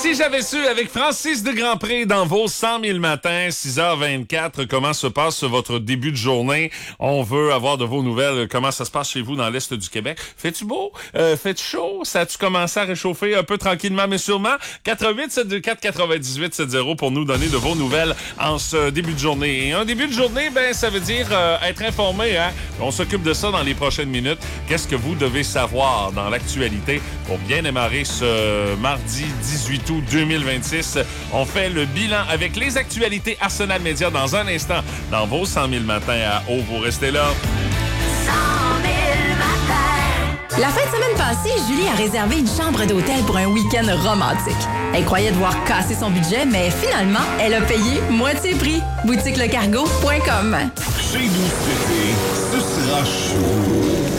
Si j'avais su, avec Francis de Grandpré dans vos 100 000 matins, 6h24, comment se passe votre début de journée? On veut avoir de vos nouvelles. Comment ça se passe chez vous dans l'Est du Québec? Fais-tu beau? Fais-tu chaud? Ça a-tu commencé à réchauffer un peu tranquillement, mais sûrement? 88-724-9870 pour nous donner de vos nouvelles en ce début de journée. Et un début de journée, ben, ça veut dire être informé, hein? On s'occupe de ça dans les prochaines minutes. Qu'est-ce que vous devez savoir dans l'actualité pour bien démarrer ce mardi 18 août 2026. On fait le bilan avec les actualités Arsenal Média dans un instant dans vos 100 000 matins à Eau. Vous restez là. 100 000 matins. La fin de semaine passée, Julie a réservé une chambre d'hôtel pour un week-end romantique. Elle croyait devoir casser son budget, mais finalement, elle a payé moitié prix. Boutiquelecargo.com. Chez nous cet été, ce sera chaud.